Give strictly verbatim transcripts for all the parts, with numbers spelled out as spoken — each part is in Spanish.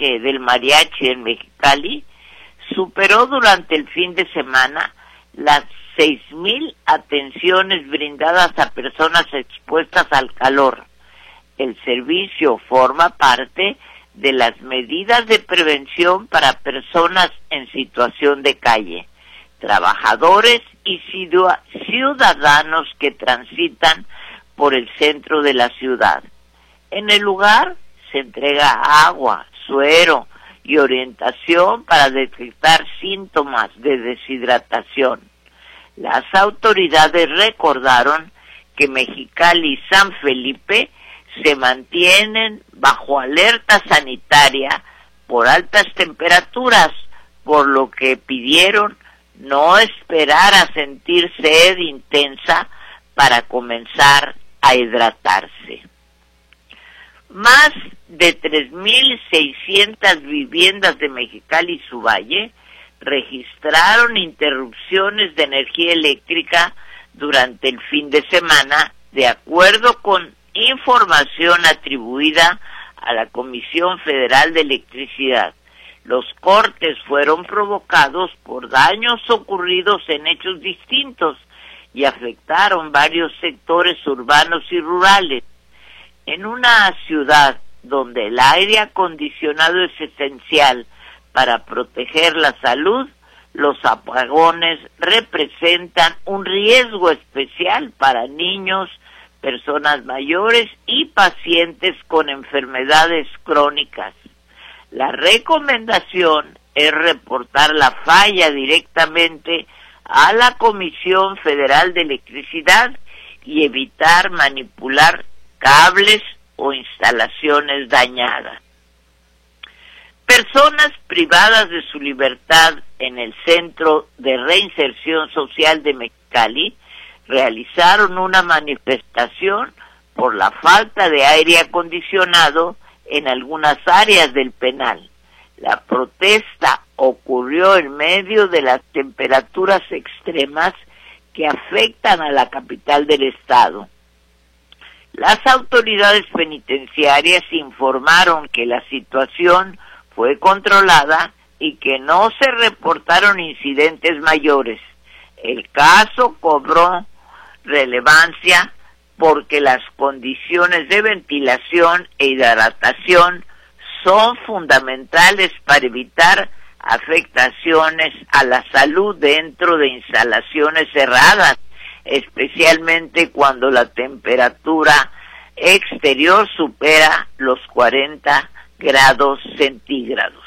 Parque del Mariachi en Mexicali superó durante el fin de semana las seis mil atenciones brindadas a personas expuestas al calor. El servicio forma parte de las medidas de prevención para personas en situación de calle, trabajadores y ciudadanos que transitan por el centro de la ciudad. En el lugar se entrega agua, suero y orientación para detectar síntomas de deshidratación. Las autoridades recordaron que Mexicali y San Felipe se mantienen bajo alerta sanitaria por altas temperaturas, por lo que pidieron no esperar a sentir sed intensa para comenzar a hidratarse. Más de tres mil seiscientas viviendas de Mexicali y su valle registraron interrupciones de energía eléctrica durante el fin de semana, de acuerdo con información atribuida a la Comisión Federal de Electricidad. Los cortes fueron provocados por daños ocurridos en hechos distintos y afectaron varios sectores urbanos y rurales. En una ciudad donde el aire acondicionado es esencial para proteger la salud, los apagones representan un riesgo especial para niños, personas mayores y pacientes con enfermedades crónicas. La recomendación es reportar la falla directamente a la Comisión Federal de Electricidad y evitar manipular cables o instalaciones dañadas. Personas privadas de su libertad en el Centro de Reinserción Social de Mexicali realizaron una manifestación por la falta de aire acondicionado en algunas áreas del penal. La protesta ocurrió en medio de las temperaturas extremas que afectan a la capital del estado. Las autoridades penitenciarias informaron que la situación fue controlada y que no se reportaron incidentes mayores. El caso cobró relevancia porque las condiciones de ventilación e hidratación son fundamentales para evitar afectaciones a la salud dentro de instalaciones cerradas, especialmente cuando la temperatura exterior supera los cuarenta grados centígrados.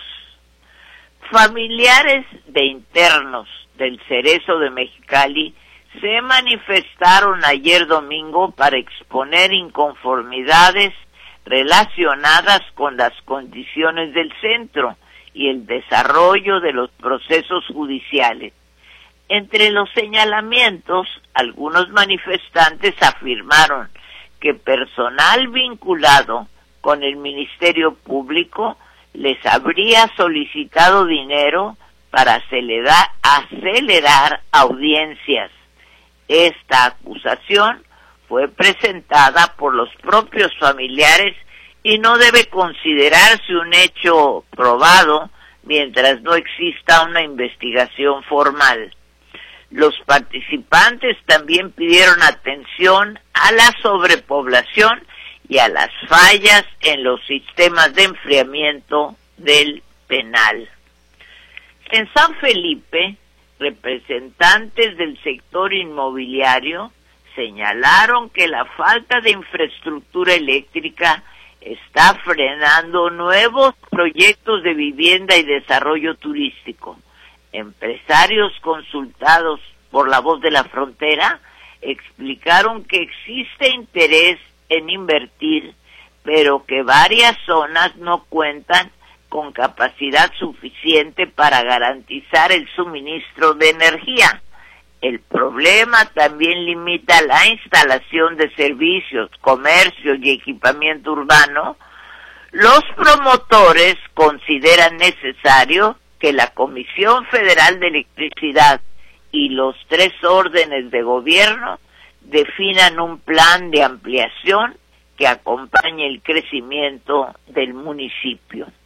Familiares de internos del Cerezo de Mexicali se manifestaron ayer domingo para exponer inconformidades relacionadas con las condiciones del centro y el desarrollo de los procesos judiciales. Entre los señalamientos, algunos manifestantes afirmaron que personal vinculado con el Ministerio Público les habría solicitado dinero para acelerar, acelerar audiencias. Esta acusación fue presentada por los propios familiares y no debe considerarse un hecho probado mientras no exista una investigación formal. Los participantes también pidieron atención a la sobrepoblación y a las fallas en los sistemas de enfriamiento del penal. En San Felipe, representantes del sector inmobiliario señalaron que la falta de infraestructura eléctrica está frenando nuevos proyectos de vivienda y desarrollo turístico. Empresarios consultados por La Voz de la Frontera explicaron que existe interés en invertir, pero que varias zonas no cuentan con capacidad suficiente para garantizar el suministro de energía. El problema también limita la instalación de servicios, comercio y equipamiento urbano. Los promotores consideran necesario que la Comisión Federal de Electricidad y los tres órdenes de gobierno definan un plan de ampliación que acompañe el crecimiento del municipio.